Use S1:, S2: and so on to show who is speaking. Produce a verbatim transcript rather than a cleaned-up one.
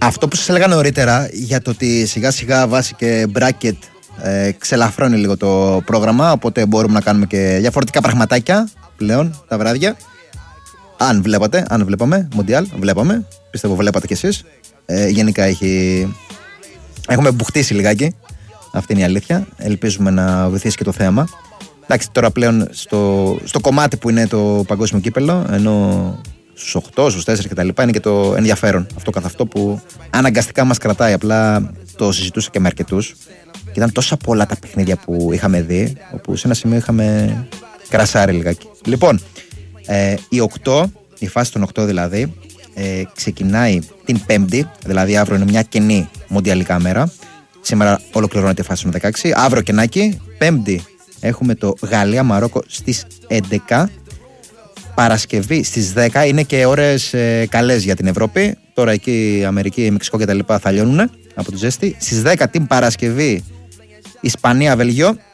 S1: Αυτό που σας έλεγα νωρίτερα για το ότι σιγά σιγά βάσει και bracket ε, ξελαφρώνει λίγο το πρόγραμμα, οπότε μπορούμε να κάνουμε και διαφορετικά πραγματάκια πλέον τα βράδια. Αν βλέπατε, αν βλέπαμε, Μουντιάλ, βλέπαμε, πιστεύω βλέπατε κι εσείς. Ε, γενικά έχει... έχουμε μπουχτίσει λιγάκι, αυτή είναι η αλήθεια. Ελπίζουμε να βοηθήσει και το θέαμα. Εντάξει, τώρα πλέον στο, στο κομμάτι που είναι το παγκόσμιο κύπελλο, ενώ στους οκτώ, στους τέσσερα κτλ. Είναι και το ενδιαφέρον αυτό καθ' αυτό που αναγκαστικά μας κρατάει. Απλά το συζητούσα και με αρκετούς. Και ήταν τόσα πολλά τα παιχνίδια που είχαμε δει, όπου σε ένα σημείο είχαμε κρασάρει λιγάκι. Λοιπόν, ε, η οκτώ, η φάση των οκτώ δηλαδή, ε, ξεκινάει την Πέμπτη, δηλαδή αύριο είναι μια κενή μοντιαλικά μέρα. Σήμερα ολοκληρώνεται η φάση των δεκαέξι. Αύριο κενάκι, Πέμπτη έχουμε το Γαλλία-Μαρόκο στις έντεκα. Παρασκευή στις δέκα, είναι και ώρες ε, καλές για την Ευρώπη. Τώρα εκεί η Αμερική, η Μεξικό κτλ. Θα λιώνουν από το ζέστη. Στις δέκα την Παρασκευή Ισπανία-Βελγιο.